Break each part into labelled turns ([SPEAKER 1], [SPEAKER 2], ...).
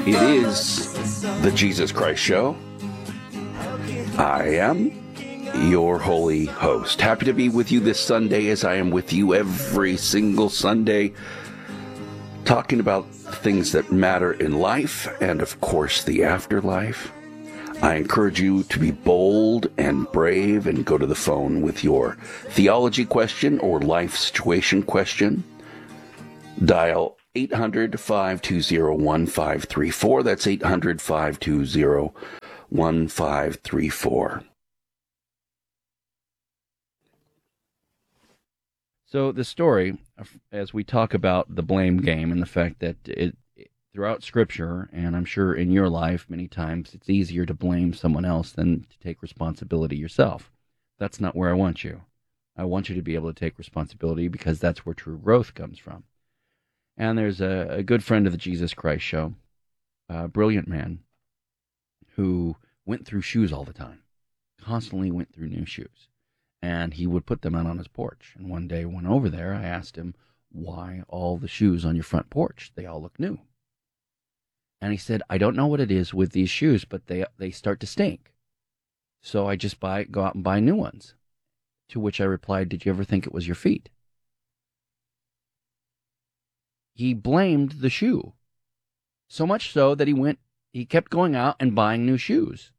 [SPEAKER 1] It is the Jesus Christ Show. I am your holy host. Happy to be with you this Sunday, as I am with you every single Sunday, talking about things that matter in life and, of course, the afterlife. I encourage you to be bold and brave and go to the phone with your theology question or life situation question. Dial 800-520-1534. That's 800-520-1534. So the story, as we talk about the blame game and the fact that throughout Scripture, and I'm sure in your life many times, it's easier to blame someone else than to take responsibility yourself. That's not where I want you. I want you to be able to take responsibility, because that's where true growth comes from. And there's a good friend of the Jesus Christ Show, a brilliant man, who went through shoes all the time, constantly went through new shoes. And he would put them out on his porch. And one day I went over there, I asked him, why all the shoes on your front porch? They all look new. And he said, I don't know what it is with these shoes, but they start to stink. So I just go out and buy new ones. To which I replied, did you ever think it was your feet? He blamed the shoe. So much so that he kept going out and buying new shoes.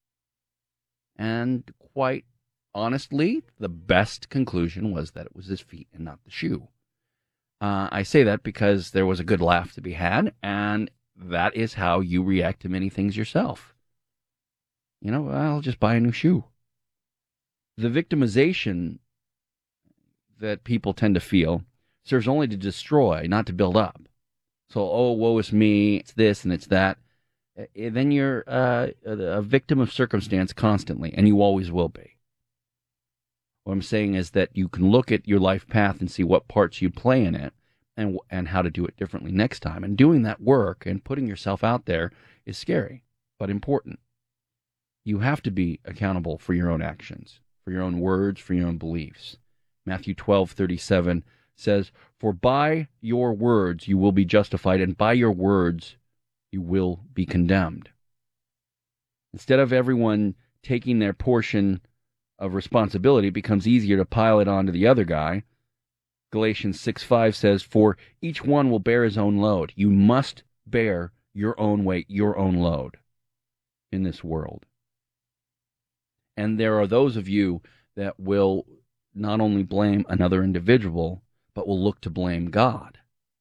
[SPEAKER 1] And quite honestly, the best conclusion was that it was his feet and not the shoe. I say that because there was a good laugh to be had, and that is how you react to many things yourself. You know, I'll just buy a new shoe. The victimization that people tend to feel serves only to destroy, not to build up. So, oh, woe is me, it's this and it's that. Then you're a victim of circumstance constantly, and you always will be. What I'm saying is that you can look at your life path and see what parts you play in it and how to do it differently next time. And doing that work and putting yourself out there is scary, but important. You have to be accountable for your own actions, for your own words, for your own beliefs. Matthew 12:37 says, for by your words you will be justified, and by your words you will be condemned. Instead of everyone taking their portion of responsibility, it becomes easier to pile it onto the other guy. Galatians 6:5 says, for each one will bear his own load. You must bear your own weight, your own load in this world. And there are those of you that will not only blame another individual, but will look to blame God.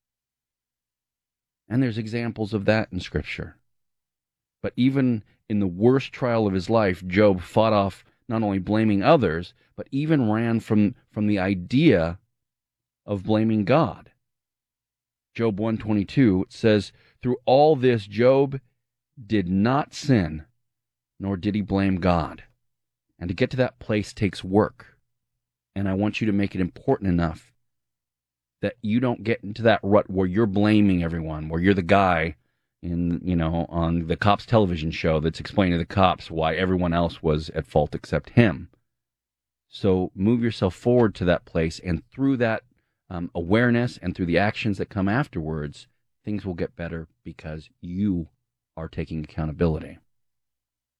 [SPEAKER 1] And there's examples of that in Scripture. But even in the worst trial of his life, Job fought off not only blaming others, but even ran from the idea of blaming God. Job 1:22 says, through all this, Job did not sin, nor did he blame God. And to get to that place takes work. And I want you to make it important enough that you don't get into that rut where you're blaming everyone, where you're the guy on the cops television show that's explaining to the cops why everyone else was at fault except him. So move yourself forward to that place, and through that awareness and through the actions that come afterwards, things will get better because you are taking accountability.